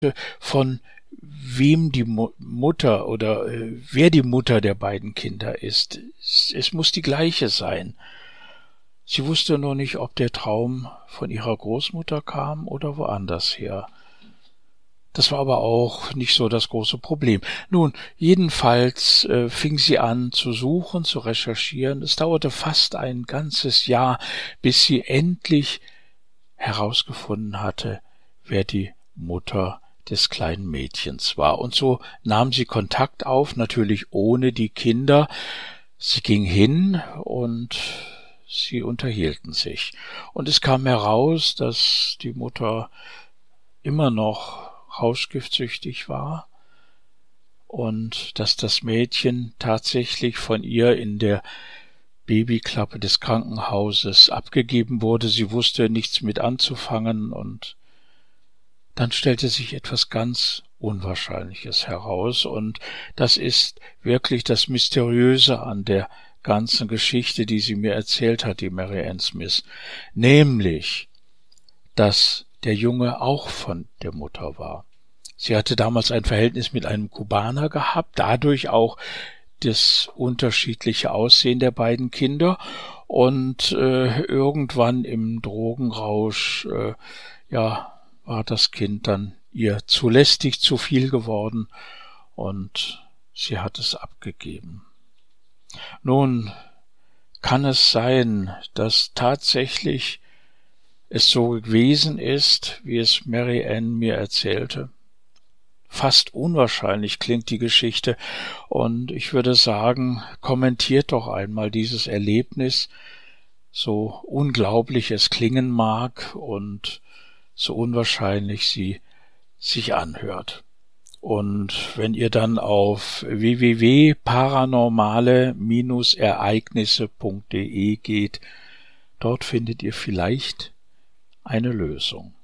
von wem die Mutter oder wer die Mutter der beiden Kinder ist. Es muss die gleiche sein. Sie wusste nur nicht, ob der Traum von ihrer Großmutter kam oder woanders her. Das war aber auch nicht so das große Problem. Nun, jedenfalls fing sie an zu suchen, zu recherchieren. Es dauerte fast ein ganzes Jahr, bis sie endlich herausgefunden hatte, wer die Mutter des kleinen Mädchens war. Und so nahm sie Kontakt auf, natürlich ohne die Kinder. Sie ging hin und sie unterhielten sich. Und es kam heraus, dass die Mutter immer noch rauschgiftsüchtig war und dass das Mädchen tatsächlich von ihr in der Babyklappe des Krankenhauses abgegeben wurde. Sie wusste nichts mit anzufangen und dann stellte sich etwas ganz Unwahrscheinliches heraus und das ist wirklich das Mysteriöse an der ganzen Geschichte, die sie mir erzählt hat, die Mary Ann Smith, nämlich, dass der Junge auch von der Mutter war. Sie hatte damals ein Verhältnis mit einem Kubaner gehabt, dadurch auch das unterschiedliche Aussehen der beiden Kinder und irgendwann im Drogenrausch war das Kind dann ihr zu lästig, zu viel geworden und sie hat es abgegeben. Nun kann es sein, dass tatsächlich es so gewesen ist, wie es Mary Ann mir erzählte. Fast unwahrscheinlich klingt die Geschichte und ich würde sagen, kommentiert doch einmal dieses Erlebnis, so unglaublich es klingen mag und so unwahrscheinlich sie sich anhört. Und wenn ihr dann auf www.paranormale-ereignisse.de geht, dort findet ihr vielleicht eine Lösung.